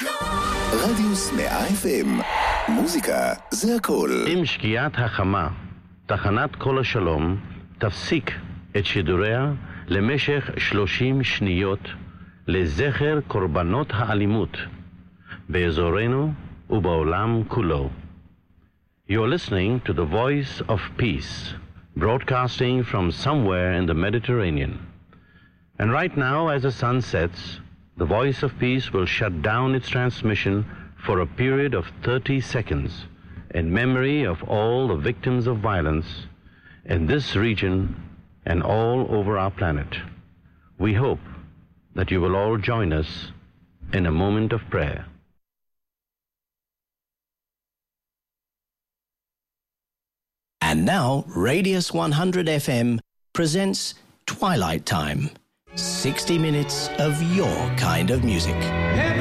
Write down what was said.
רדיוס 100 FM, מוזיקה זה הכל. עם שקיעת החמה, תחנת כל השלום תפסיק את שידוריה למשך 30 שניות לזכר קורבנות האלימות באזורנו ובעולם כולו. You're listening to the Voice of Peace, broadcasting from somewhere in the Mediterranean. And right now, as the sun sets, the Voice of Peace will shut down its transmission for a period of 30 seconds in memory of all the victims of violence in this region and all over our planet. We hope that you will all join us in a moment of prayer. And now, Radius 100 FM presents Twilight Time. 60 minutes of your kind of music.